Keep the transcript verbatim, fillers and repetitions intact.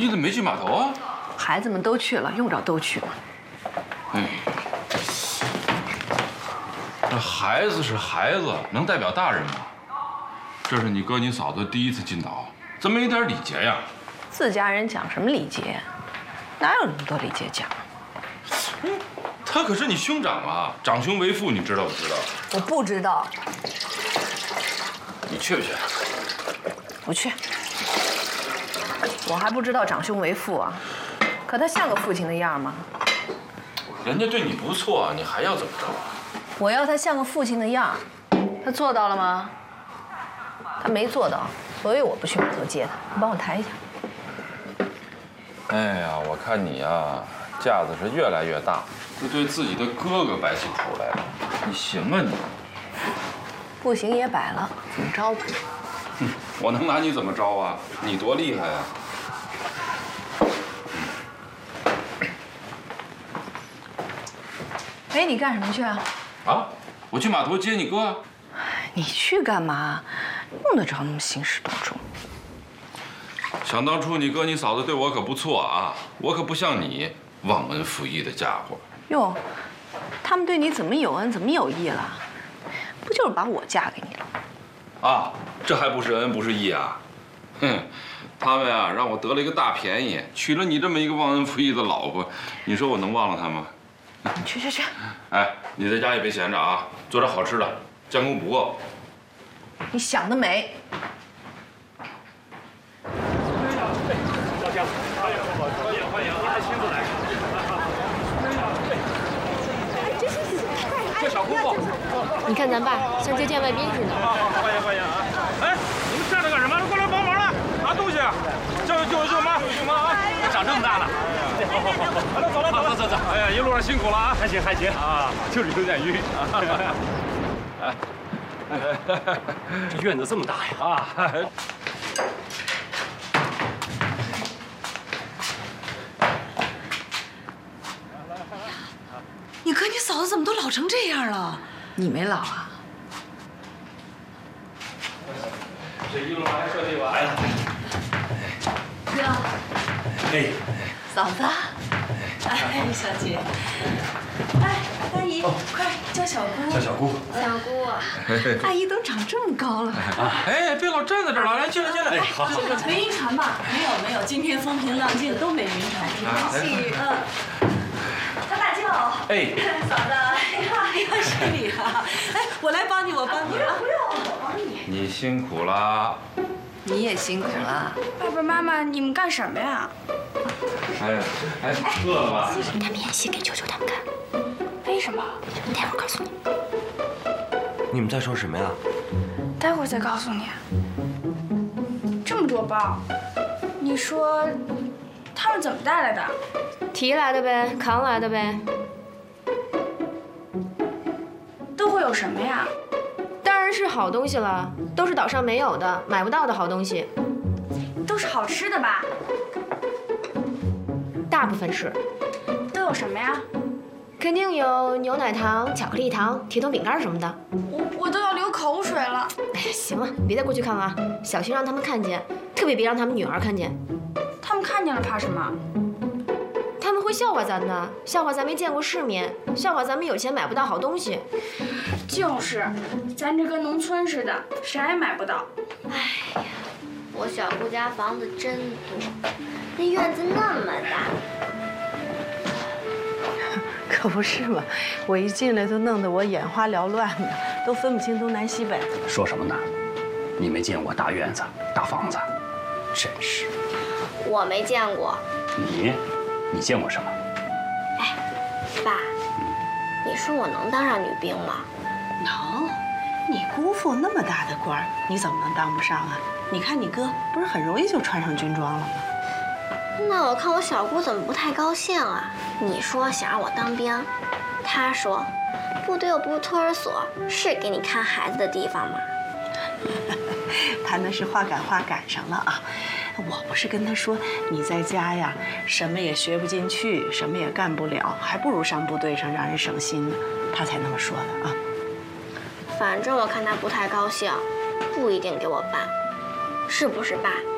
你怎么没去码头啊？ 孩子们都去了，用着都去吗？ 哎，这孩子是孩子，能代表大人吗？这是你哥你嫂子第一次进岛，怎么没点礼节呀？ 自家人讲什么礼节？哪有那么多礼节讲？ 嗯，他可是你兄长啊，长兄为父，你知道不知道？ 我不知道。 你去不去？ 不去。我还不知道长兄为父啊，可他像个父亲的样吗？ 人家对你不错，你还要怎么着啊？ 我要他像个父亲的样，他做到了吗？他没做到，所以我不去码头接他。你帮我抬一下。 哎呀，我看你呀，架子是越来越大，就对自己的哥哥摆起手来了。你行啊你？ 不行也摆了，怎么着吧？ 哼，我能拿你怎么着啊？你多厉害啊！ 哎，你干什么去啊？ 啊，我去码头接你哥。 你去干嘛？用得着那么兴师动众？ 想当初你哥你嫂子对我可不错啊，我可不像你忘恩负义的家伙。 哟，他们对你怎么有恩，怎么有义了？不就是把我嫁给你了？ 啊，这还不是恩不是义啊？哼，他们啊让我得了一个大便宜，娶了你这么一个忘恩负义的老婆，你说我能忘了他吗？ 你去去去！ 哎，你在家也别闲着啊，做点好吃的，将功补过。 你想得美！ 大家欢迎欢迎欢迎，您还亲自来？这小姑父， 你看咱爸像接见外宾似的。 欢迎欢迎啊！哎，你们站着干什么？过来帮忙来，拿东西，叫舅舅舅妈舅妈啊！长这么大了。好了，走了走了走走。哎呀，一路上辛苦了啊！还行还行啊，就是有点晕啊。哎。这院子这么大呀！啊， 你哥你嫂子怎么都老成这样了？你没老啊？ 这一路上还顺利吧？来了。 哥。 哎。 嫂子。哎，小姐。哎，阿姨，快叫小姑。 叫小姑。 小姑。 阿姨都长这么高了。 哎，别老站在这儿了，来进来进来。 哎，好。 没晕船吧？没有没有，今天风平浪静，都没晕船。没关系，嗯。张大舅。哎。嫂子，哎呀，哎呀，是你啊！哎，我来帮你，我帮你啊！不用，我帮你。 你辛苦了。 你也辛苦了。 爸爸妈妈，你们干什么呀？ 哎，哎，饿了吧？ 他们演戏给球球他们看。 为什么？ 待会儿告诉你。 你们在说什么呀？ 待会儿再告诉你。这么多包，你说他们怎么带来的？ 提来的呗，扛来的呗。 都会有什么呀？ 当然是好东西了，都是岛上没有的、买不到的好东西。 都是好吃的吧？ 大部分是。 都有什么呀？ 肯定有牛奶糖、巧克力糖、铁桶饼干什么的。 我我都要流口水了。 哎呀，行了，别再过去看了啊！小心让他们看见，特别别让他们女儿看见。 他们看见了怕什么？ 他们会笑话咱的，笑话咱没见过世面，笑话咱们有钱买不到好东西。 就是，咱这跟农村似的，啥也买不到。 哎呀，我小姑家房子真多，那院子那么大。 可不是嘛，我一进来都弄得我眼花缭乱的，都分不清东南西北。 说什么呢？你没见过大院子、大房子，真是。 我没见过。 你，你见过什么？ 哎，爸，你说我能当上女兵吗？ 能，你姑父那么大的官儿，你怎么能当不上啊？你看你哥不是很容易就穿上军装了吗？ 那我看我小姑怎么不太高兴啊？你说想让我当兵，她说部队又不是托儿所，是给你看孩子的地方吗？ 他那是话赶话赶上了啊！我不是跟他说你在家呀，什么也学不进去，什么也干不了，还不如上部队上让人省心呢，他才那么说的啊。 反正我看他不太高兴，不一定给我办，是不是爸？